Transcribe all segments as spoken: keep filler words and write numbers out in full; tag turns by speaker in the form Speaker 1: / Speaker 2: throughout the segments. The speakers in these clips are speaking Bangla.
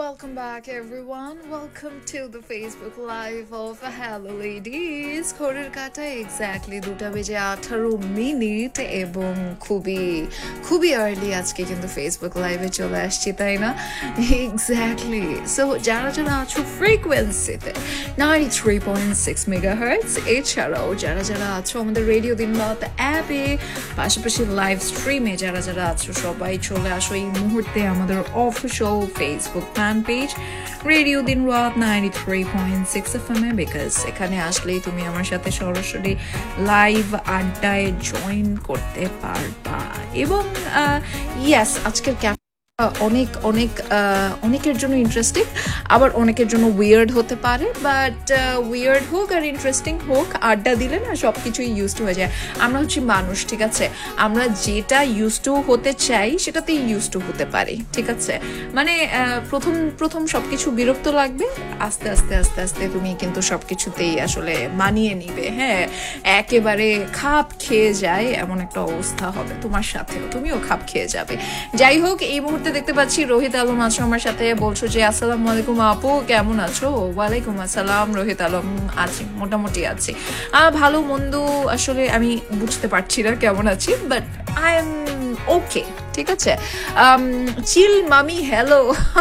Speaker 1: welcome back everyone. Welcome to the Facebook Live of Hello Ladies. ঘড়ির কাঁটায় এক্স্যাক্টলি দুটা বেজে আঠারো মিনিট এবং খুবই খুবই আর্লি আজকে কিন্তু ফেসবুক লাইভে চলে আসছি, তাই না? এক্স্যাক্টলি। সো যারা যারা আছো ফ্রিকোয়েন্সিতে ninety three point six megahertz, এছাড়াও যারা যারা আছো আমাদের রেডিও দিন রাত অ্যাপে, পাশাপাশি লাইভ স্ট্রিমে যারা যারা আছো সবাই চলে আসো এই মুহূর্তে আমাদের official Facebook fan page radio দিন রাত ninety three point six F M A, because এখানে আসলেই তুমি আমার সাথে সরাসরি লাইভ আড্ডায় জয়েন করতে পারবা। এবং ইয়েস, আজকের ক্যাপ অনেক অনেক অনেকের জন্য ইন্টারেস্টিং, আবার অনেকের জন্য উইয়ার্ড হতে পারে, বাট উইয়ার্ড হোক আর ইন্টারেস্টিং হোক, আড্ডা দিলে না সব কিছুই ইউজ টু হয়ে যায়। আমরা হচ্ছি মানুষ, ঠিক আছে? আমরা যেটা ইউজ টু হতে চাই সেটাতেই ইউজ টু হতে পারি, ঠিক আছে? মানে প্রথম প্রথম সব কিছু বিরক্ত লাগবে, আস্তে আস্তে আস্তে আস্তে তুমি কিন্তু সব কিছুতেই আসলে মানিয়ে নিবে। হ্যাঁ, একেবারে খাপ খেয়ে যায় এমন একটা অবস্থা হবে তোমার সাথেও, তুমিও খাপ খেয়ে যাবে। যাই হোক, এই মুহূর্তে দেখতে পাচ্ছি রোহিত আলম আছো আমার সাথে, বলছো যে আসসালামু আলাইকুম আপু, কেমন আছো? ওয়ালাইকুম আসসালাম রোহিত আলম, আছি মোটামুটি আছি, ভালো মন্দ আসলে আমি বুঝতে পারছি না কেমন আছি, বাট আই এম ওকে, ঠিক আছে? চিল মামি হ্যালো।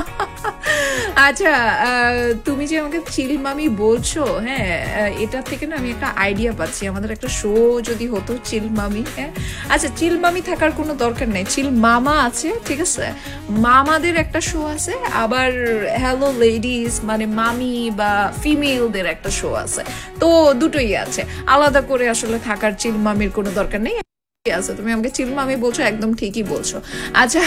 Speaker 1: আচ্ছা, তুমি যে আমাকে চিল মামি বলছো, হ্যাঁ, এটা থেকে না আমি একটা আইডিয়া পাচ্ছি, আমাদের একটা শো যদি হতো চিল মামি। হ্যাঁ, আচ্ছা, চিল মামি থাকার কোনো দরকার নেই, চিল মামা আছে, ঠিক আছে? মামাদের একটা শো আছে, আবার হ্যালো লেডিস মানে মামি বা ফিমেলদের একটা শো আছে, তো দুটোই আছে, আলাদা করে আসলে থাকার চিল মামির কোনো দরকার নেই। আছে, তুমি আমাকে চিল মামি বলছো, একদম ঠিকই বলছো। আচ্ছা,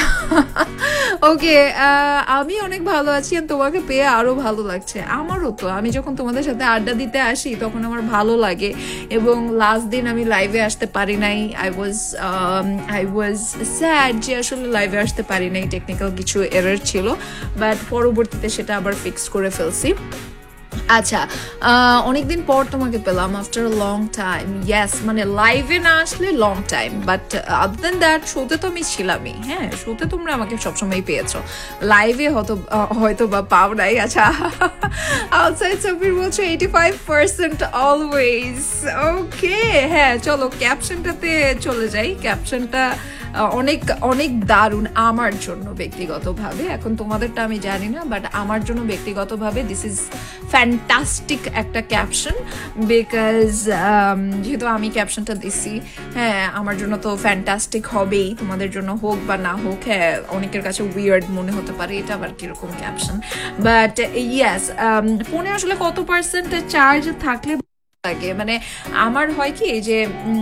Speaker 1: ওকে, আমি অনেক ভালো আছি, তোমাকে পেয়ে আরো ভালো লাগছে। আমারও তো, আমি যখন তোমাদের সাথে আড্ডা দিতে আসি তখন আমার ভালো লাগে, এবং লাস্ট দিন আমি লাইভে আসতে পারি নাই, I was I was sad যে আসলে লাইভে আসতে পারি নাই, টেকনিক্যাল কিছু এরর ছিল, বাট পরবর্তীতে সেটা আবার ফিক্স করে ফেলছি। আচ্ছা, অনেকদিন পর তোমাকে পেলাম আফটার লং টাইম। ইয়েস, মানে লাইভে না আসলে long time, but other then that শোতে তো আমি ছিলামই। হ্যাঁ, শোতে তোমরা আমাকে সবসময় পেয়েছো, লাইভে হয়তো হয়তো বা পাও নাই। আচ্ছা, আউটসাইড সাবির বলছো এইটি ফাইভ পার্সেন্ট অলওয়েজ। ওকে, হ্যাঁ, চলো ক্যাপশনটাতে চলে যাই। ক্যাপশনটা অনেক অনেক দারুণ আমার জন্য ব্যক্তিগতভাবে, এখন তোমাদেরটা আমি জানি না, বাট আমার জন্য ব্যক্তিগতভাবে দিস ইজ ফ্যান্টাস্টিক একটা ক্যাপশন, বিকজ যেহেতু আমি ক্যাপশনটা দিছি, হ্যাঁ, আমার জন্য তো ফ্যান্টাস্টিক হবেই, তোমাদের জন্য হোক বা না হোক। হ্যাঁ, অনেকের কাছে উইয়ার্ড মনে হতে পারে এটা আবার কিরকম ক্যাপশন, বাট ইয়েস, ফোনে আসলে কত পার্সেন্ট চার্জ থাকলে লাগে, মানে আমার হয় কি যে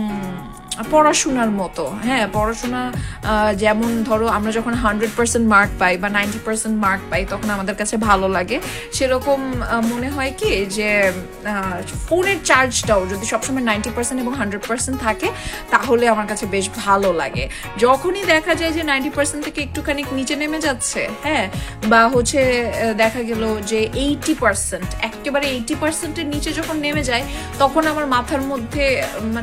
Speaker 1: পড়াশোনার মতো, হ্যাঁ, পড়াশোনা যেমন ধরো আমরা যখন হান্ড্রেড পার্সেন্ট মার্ক পাই বা নাইনটি পার্সেন্ট মার্ক পাই তখন আমাদের কাছে ভালো লাগে, সেরকম মনে হয় কি যে ফোনের চার্জটাও যদি সবসময় নাইনটি পার্সেন্ট এবং হান্ড্রেড পার্সেন্ট থাকে তাহলে আমার কাছে বেশ ভালো লাগে। যখনই দেখা যায় যে নাইনটি পার্সেন্ট থেকে একটুখানি নিচে নেমে যাচ্ছে, হ্যাঁ, বা হচ্ছে দেখা গেল যে এইটি পার্সেন্ট, একেবারে এইটি পার্সেন্টের নিচে যখন নেমে যায় তখন আমার মাথার মধ্যে মানে